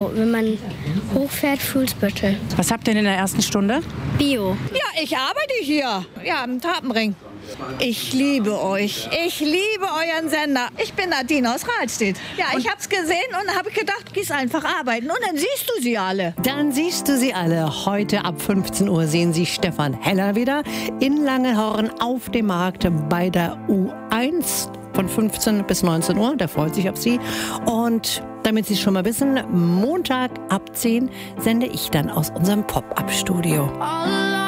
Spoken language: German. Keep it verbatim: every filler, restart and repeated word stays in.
so, wenn man hochfährt, Fußbüttel. Was habt ihr denn in der ersten Stunde? Bio. Ja, ich arbeite hier, ja, am Tapenring. Ich liebe euch. Ich liebe euren Sender. Ich bin Nadine aus Rahlstedt. Ja, ich hab's gesehen und habe gedacht, gehst einfach arbeiten. Und dann siehst du sie alle. Dann siehst du sie alle. Heute ab fünfzehn Uhr sehen Sie Stefan Heller wieder in Langenhorn auf dem Markt bei der U eins von fünfzehn bis neunzehn Uhr. Der freut sich auf Sie. Und damit Sie es schon mal wissen, Montag ab zehn sende ich dann aus unserem Pop-Up-Studio.